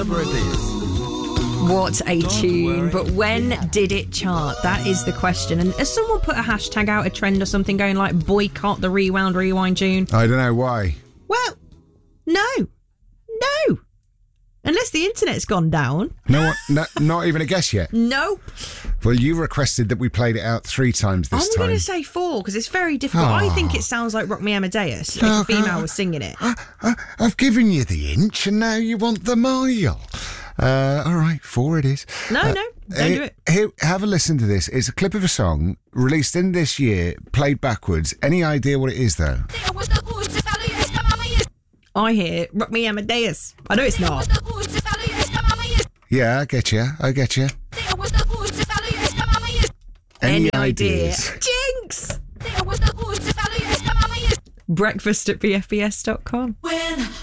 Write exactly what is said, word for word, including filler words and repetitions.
What a tune, but when did it chart? That is the question. And has someone put a hashtag out, a trend or something going like boycott the Rewound Rewind tune? I don't know why. Well, no. No. Unless the internet's gone down. No, one, no not even a guess yet. Nope. Well, you requested that we played it out three times this I'm time. I'm going to say four because it's very difficult. Oh. I think it sounds like Rock Me Amadeus if a female was singing it. I, I, I've given you the inch and now you want the mile. Uh, all right, four it is. No, uh, no, don't here, do it. Here, have a listen to this. It's a clip of a song released in this year, played backwards. Any idea what it is, though? I hear Rock Me Amadeus. I know it's not. Yeah, I get you. I get you. Any, Any ideas? idea? Jinx! Breakfast at b f b s dot com.